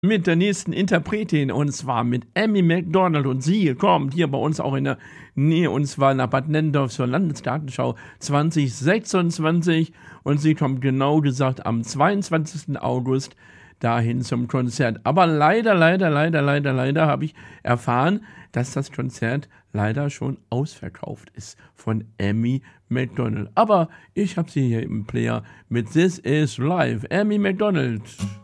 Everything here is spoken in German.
mit der nächsten Interpretin, und zwar mit Amy Macdonald, und sie kommt hier bei uns auch in der Nähe, und zwar nach Bad Nennendorf zur Landesgartenschau 2026, und sie kommt genau gesagt am 22. August dahin zum Konzert. Aber leider habe ich erfahren, dass das Konzert leider schon ausverkauft ist von Amy Macdonald. Aber ich habe sie hier im Player mit This Is Live. Amy Macdonald.